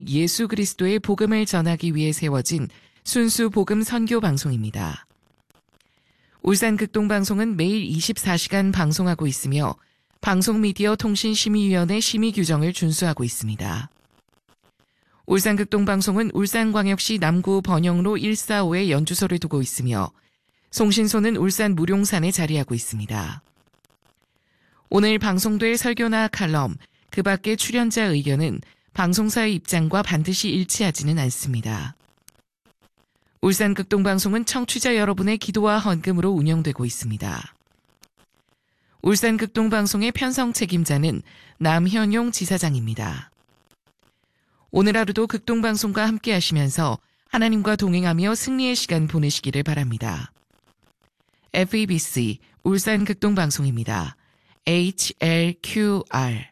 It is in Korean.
예수 그리스도의 복음을 전하기 위해 세워진 순수 복음 선교 방송입니다. 울산극동방송은 매일 24시간 방송하고 있으며 방송미디어통신심의위원회 심의 규정을 준수하고 있습니다. 울산극동방송은 울산광역시 남구 번영로 145에 연주소를 두고 있으며 송신소는 울산 무룡산에 자리하고 있습니다. 오늘 방송될 설교나 칼럼, 그 밖의 출연자 의견은 방송사의 입장과 반드시 일치하지는 않습니다. 울산극동방송은 청취자 여러분의 기도와 헌금으로 운영되고 있습니다. 울산극동방송의 편성 책임자는 남현용 지사장입니다. 오늘 하루도 극동방송과 함께 하시면서 하나님과 동행하며 승리의 시간 보내시기를 바랍니다. FEBC 울산극동방송입니다. HLQR